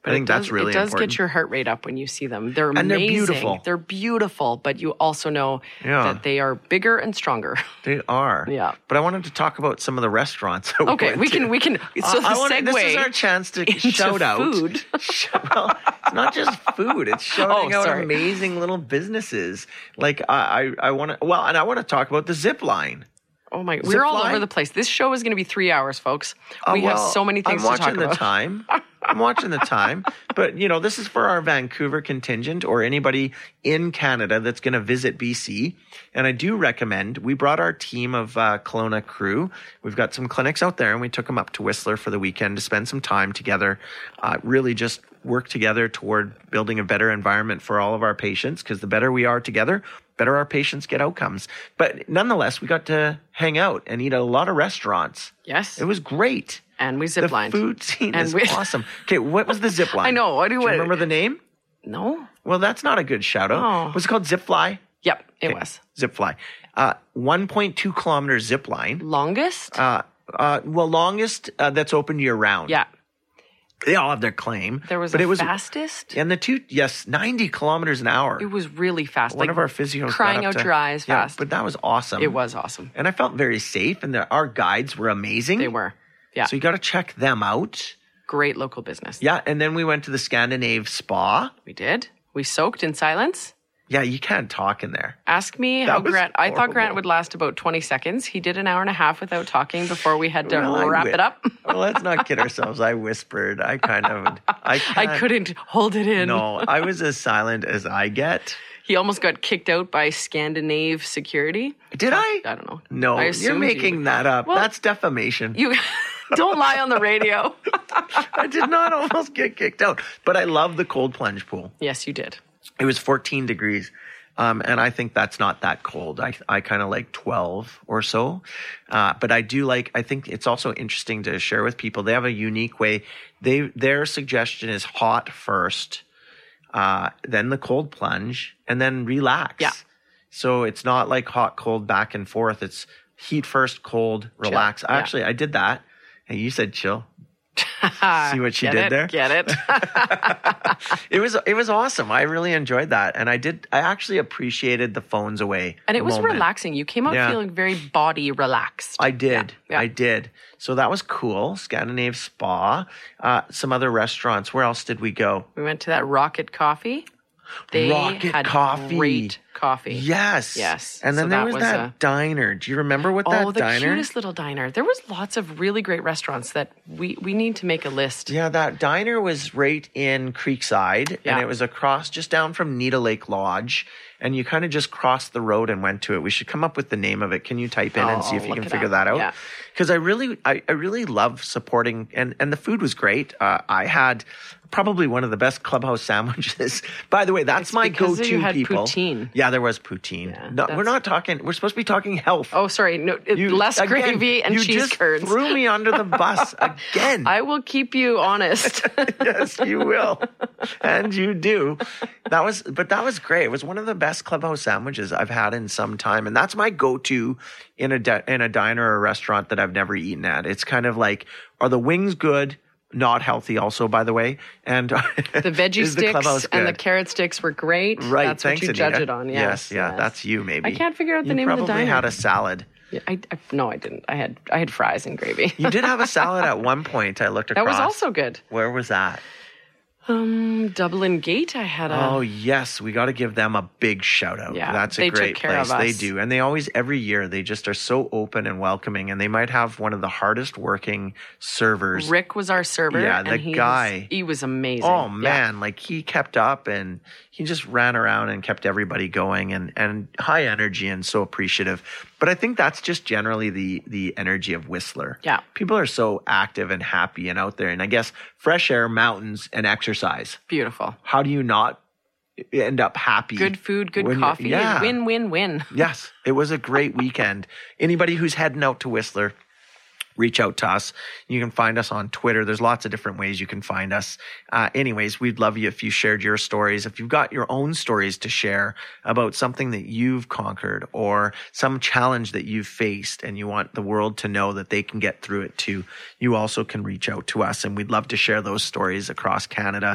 I think that's really important. It does get your heart rate up when you see them. They're amazing. And they're beautiful. They're beautiful, but you also know that they are bigger and stronger. They are. Yeah. But I wanted to talk about some of the restaurants. Okay, we can. So the segue. This is our chance to shout out food. Well, it's not just food. It's shouting out amazing little businesses. Like I want to. Well, and I want to talk about the zip line. Oh my! We're all over the place. This show is going to be 3 hours, folks. We have so many things to talk about. I'm watching the time. But, this is for our Vancouver contingent or anybody in Canada that's going to visit BC. And I do recommend, we brought our team of Kelowna crew. We've got some clinics out there, and we took them up to Whistler for the weekend to spend some time together, really just work together toward building a better environment for all of our patients, because the better we are together, better our patients get outcomes. But nonetheless, we got to hang out and eat at a lot of restaurants. Yes. It was great. And we ziplined. The food scene is awesome. Okay, what was the zip line? I know. Do you remember the name? No. Well, that's not a good shout out. Oh. Was it called Zip Fly? Yep, it was. Zip Fly. 1.2 kilometer zip line. Longest? Longest that's open year round. Yeah. They all have their claim. There was a fastest? And 90 kilometers an hour. It was really fast. One of our physios crying out your eyes fast. But that was awesome. It was awesome. And I felt very safe, and our guides were amazing. They were. Yeah. So you got to check them out. Great local business. Yeah, and then we went to the Scandinave Spa. We did. We soaked in silence. Yeah, you can't talk in there. Ask me how Grant... I thought Grant would last about 20 seconds. He did an hour and a half without talking before we had to wrap it up. Well, let's not kid ourselves. I whispered. I couldn't hold it in. No, I was as silent as I get. He almost got kicked out by Scandinave security. Did I? I don't know. No, you're making that up. Well, that's defamation. You don't lie on the radio. I did not almost get kicked out, but I love the cold plunge pool. Yes, you did. It was 14 degrees. And I think that's not that cold. I kind of like 12 or so. But I think it's also interesting to share with people. They have a unique way. Their suggestion is hot first, then the cold plunge, and then relax. Yeah. So it's not like hot, cold, back and forth. It's heat first, cold, relax. Chill. Actually, I did that. And you said chill. See what she did there? Get it? It was awesome. I really enjoyed that. And I actually appreciated the phones away. And it was relaxing. You came out feeling very body relaxed. I did. Yeah. I did. So that was cool. Scandinave Spa. Some other restaurants. Where else did we go? We went to that Rocket Coffee. They had great coffee. Yes. And then there was that diner. Do you remember what that diner? Oh, the cutest little diner. There was lots of really great restaurants that we need to make a list. Yeah, that diner was right in Creekside, and it was across, just down from Nita Lake Lodge, and you kind of just crossed the road and went to it. We should come up with the name of it. Can you type in and see if you can figure that out? Because I really love supporting, and the food was great. I had probably one of the best clubhouse sandwiches. By the way, that's my go-to you had people. Poutine. Yeah, there was poutine. Yeah, no, we're not talking. We're supposed to be talking health. Oh, sorry. No, less gravy and cheese curds. You just threw me under the bus again. I will keep you honest. Yes, you will, and you do. That was great. It was one of the best clubhouse sandwiches I've had in some time, and that's my go-to in a diner or a restaurant that I've never eaten at. It's kind of like, are the wings good? Not healthy also, by the way. And the veggie sticks and the carrot sticks were great. Right. That's Thanks, what you Anita. judge it on. Yes. That's you, maybe. I can't figure out the name of the diner. You probably had a salad. Yeah, no, I didn't. I had fries and gravy. You did have a salad at one point. I looked across. That was also good. Where was that? Dublin Gate. I had Oh, yes. We got to give them a big shout out. Yeah, that's a great place. They do. And they always, every year, they just are so open and welcoming. And they might have one of the hardest working servers. Rick was our server. Yeah, the guy. He was amazing. Oh, man. Like, he kept up and he just ran around and kept everybody going and high energy and so appreciative. But I think that's just generally the energy of Whistler. Yeah. People are so active and happy and out there. And I guess fresh air, mountains, and exercise. Beautiful. How do you not end up happy? Good food, good coffee. Yeah. Win, win, win. Yes. It was a great weekend. Anybody who's heading out to Whistler, reach out to us. You can find us on Twitter. There's lots of different ways you can find us. Anyways, we'd love you if you shared your stories. If you've got your own stories to share about something that you've conquered or some challenge that you've faced and you want the world to know that they can get through it too, you also can reach out to us. And we'd love to share those stories across Canada.